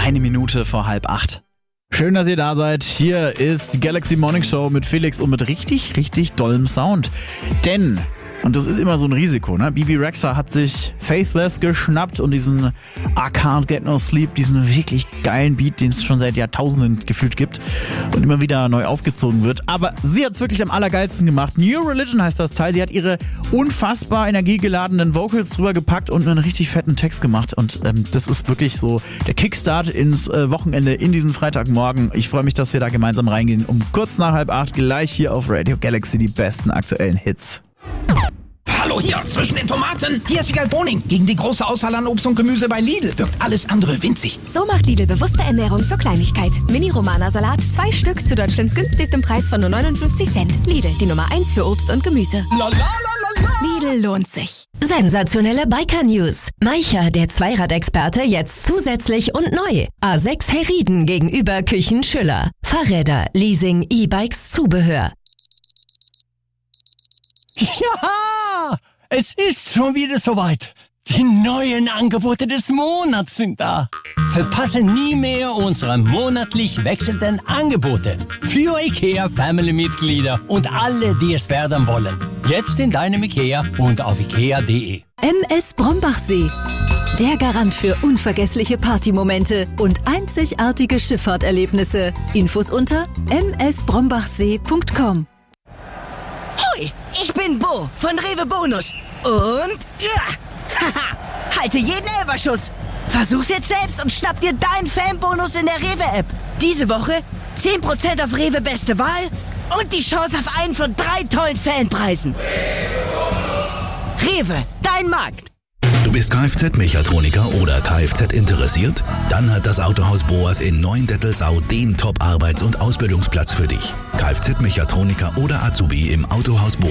Eine Minute vor 7:30. Schön, dass ihr da seid. Hier ist die Galaxy Morning Show mit Felix und mit richtig, richtig dollem Sound. Denn, und das ist immer so ein Risiko, ne? Bebe Rexha hat sich Faithless geschnappt und diesen I Can't Get No Sleep, diesen wirklich geilen Beat, den es schon seit Jahrtausenden gefühlt gibt und immer wieder neu aufgezogen wird. Aber sie hat es wirklich am allergeilsten gemacht. New Religion heißt das Teil. Sie hat ihre unfassbar energiegeladenen Vocals drüber gepackt und einen richtig fetten Text gemacht. Und das ist wirklich so der Kickstart ins Wochenende, in diesen Freitagmorgen. Ich freue mich, dass wir da gemeinsam reingehen. Um kurz nach 7:30 gleich hier auf Radio Galaxy die besten aktuellen Hits. Hallo hier, zwischen den Tomaten. Hier ist Wiegald Boning. Gegen die große Auswahl an Obst und Gemüse bei Lidl wirkt alles andere winzig. So macht Lidl bewusste Ernährung zur Kleinigkeit. Mini-Romana-Salat, 2 Stück zu Deutschlands günstigstem Preis von nur 59 Cent. Lidl, die Nummer 1 für Obst und Gemüse. Lidl lohnt sich. Sensationelle Biker-News. Maicher, der Zweiradexperte, jetzt zusätzlich und neu. A6 Herrieden gegenüber Küchen Schüller. Fahrräder, Leasing, E-Bikes, Zubehör. Ja, es ist schon wieder soweit. Die neuen Angebote des Monats sind da. Verpasse nie mehr unsere monatlich wechselnden Angebote. Für IKEA Family-Mitglieder und alle, die es werden wollen. Jetzt in deinem IKEA und auf ikea.de. MS Brombachsee. Der Garant für unvergessliche Partymomente und einzigartige Schifffahrterlebnisse. Infos unter msbrombachsee.com. Hoi, ich bin Bo von Rewe Bonus. Und haha, halte jeden Elferschuss. Versuch's jetzt selbst und schnapp dir deinen Fanbonus in der Rewe-App. Diese Woche 10% auf Rewe Beste Wahl und die Chance auf einen von 3 tollen Fanpreisen. Rewe, dein Markt. Du bist Kfz-Mechatroniker oder Kfz interessiert? Dann hat das Autohaus Boas in Neuendettelsau den Top-Arbeits- und Ausbildungsplatz für dich. Kfz-Mechatroniker oder Azubi im Autohaus Boas.